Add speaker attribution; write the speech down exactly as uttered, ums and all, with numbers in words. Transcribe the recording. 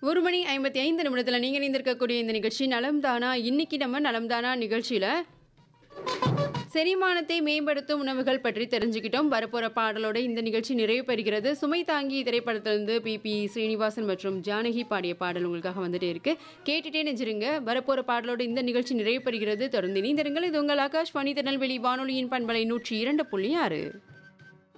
Speaker 1: ஒரு மணி ஐம்பத்தி ஐந்து நிமிடத்துல நீங்க இணைந்திருக்கக்கூடிய இந்த நிகழ்ச்சி நலம் தானா. இன்னைக்கு நம்ம நலம் தானா நிகழ்ச்சியில செரிமானத்தை மேம்படுத்தும் உணவுகள் பற்றி தெரிஞ்சுக்கிட்டோம். வரப்போற பாடலோட இந்த நிகழ்ச்சி நிறைவு பெறுகிறது. சுமை தாங்கி திரைப்படத்திலிருந்து பி பி ஸ்ரீனிவாசன் மற்றும் ஜானகி பாடிய பாடல் உங்களுக்காக வந்துட்டே இருக்கு. கேட்டுட்டே நெஞ்சிருங்க. வரப்போற பாடலோட இந்த நிகழ்ச்சி நிறைவு பெறுகிறது. தொடர்ந்து இணைந்திருங்கள். இது உங்கள் ஆகாஷ்வாணி திருநெல்வேலி வானொலியின் பண்பலை நூற்றி இரண்டு புள்ளி ஆறு.